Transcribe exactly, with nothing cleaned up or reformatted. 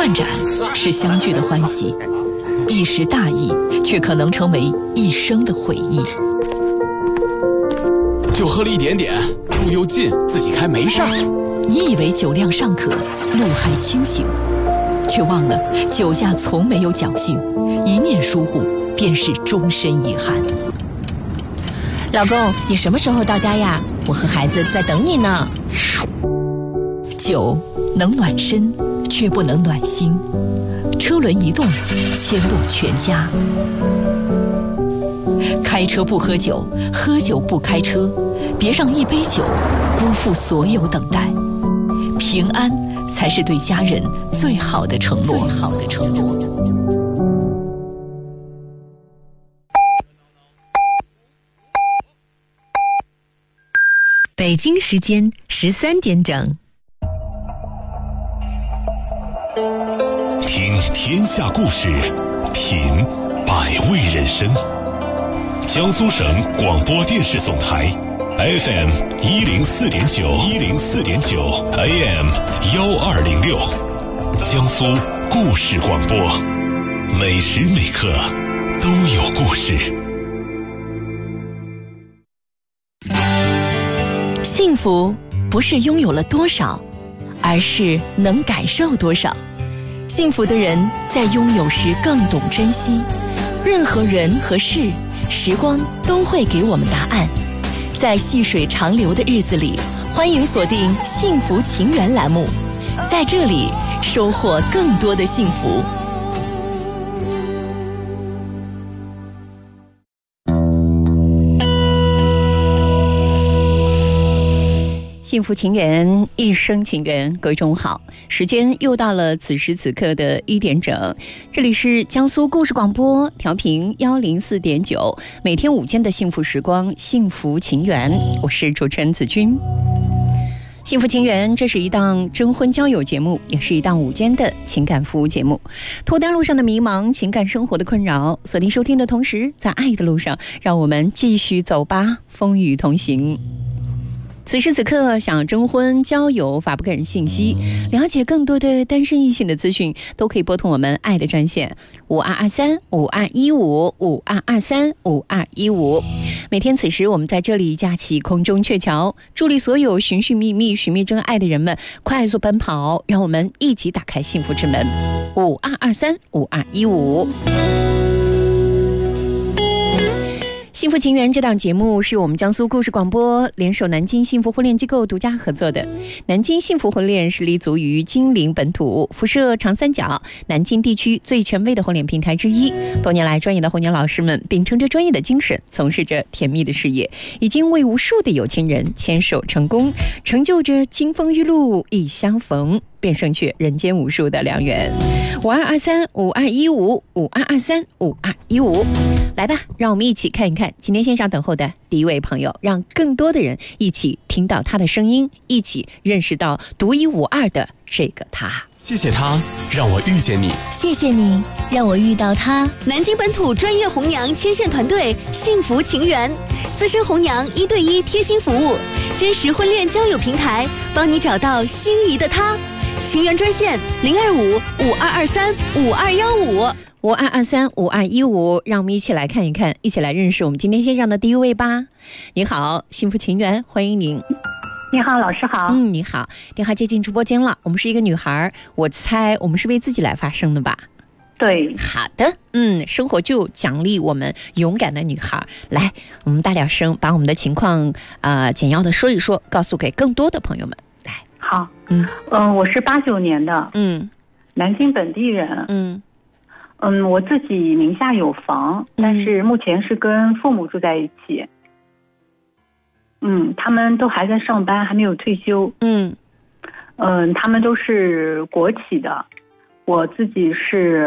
换盏是相聚的欢喜，一时大意却可能成为一生的回忆。 就喝了一点点，路又近，自己开没事儿。 你以为酒量尚可，路还清醒，却忘了酒驾从没有侥幸，一念疏忽便是终身遗憾。 老公，你什么时候到家呀？我和孩子在等你呢。 酒能暖身，却不能暖心。车轮一动，牵动全家。开车不喝酒，喝酒不开车，别让一杯酒辜负所有等待。平安才是对家人最好的承诺。最好的承诺。 北京时间十三点整。 听天下故事，品百味人生。江苏省广播电视总台 F M 一零四点九，一零四点九 A M 幺二零六，江苏故事广播，每时每刻都有故事。 幸福不是拥有了多少，而是能感受多少。幸福的人在拥有时更懂珍惜，任何人和事，时光都会给我们答案。在细水长流的日子里，欢迎锁定幸福情缘栏目，在这里收获更多的幸福。 幸福情缘，一生情缘。各位中午好，时间又到了此时此刻的一点整，这里是江苏故事广播，调频幺零四点九，每天午间的幸福时光，幸福情缘，我是主持人子君。幸福情缘，这是一档征婚交友节目，也是一档午间的情感服务节目。脱单路上的迷茫，情感生活的困扰，锁定收听的同时，在爱的路上，让我们继续走吧，风雨同行。此时此刻，想征婚、交友、发布个人信息，了解更多的单身异性的资讯，都可以拨通我们爱的专线五二二三五二一五五二二三五二一五。每天此时，我们在这里架起空中鹊桥，助力所有寻寻觅觅、寻觅真爱的人们快速奔跑，让我们一起打开幸福之门。五二二三五二一五。幸福情缘这档节目是我们江苏故事广播联手南京幸福婚恋机构独家合作的。南京幸福婚恋是立足于金陵本土，辐射长三角，南京地区最权威的婚恋平台之一。多年来，专业的婚恋老师们秉承着专业的精神，从事着甜蜜的事业，已经为无数的有情人牵手成功，成就着金风玉露一相逢，便胜却人间无数的良缘。五二二三五二一五五二二三五二一五，来吧，让我们一起看一看今天线上等候的第一位朋友，让更多的人一起听到他的声音，一起认识到独一无二的这个他。 谢谢他让我遇见你， 谢谢你让我遇到他。 南京本土专业红娘牵线团队，幸福情缘，资深红娘一对一贴心服务，真实婚恋交友平台，帮你找到心仪的他。情缘专线零二五五二二三五二幺五五二二三五二一五，让我们一起来看一看，一起来认识我们今天线上的第一位吧。你好，幸福情缘，欢迎您。 你好，老师好。 嗯，你好，电话接进直播间了。我们是一个女孩，我猜我们是为自己来发声的吧？ 对。 好的，嗯，生活就奖励我们勇敢的女孩。来，我们大点声，把我们的情况啊、呃、简要的说一说，告诉给更多的朋友们。来， 好，嗯嗯、呃，我是八九年的， 嗯， 南京本地人， 嗯嗯，我自己名下有房，但是目前是跟父母住在一起。嗯，他们都还在上班，还没有退休。 嗯， 嗯，他们都是国企的，我自己是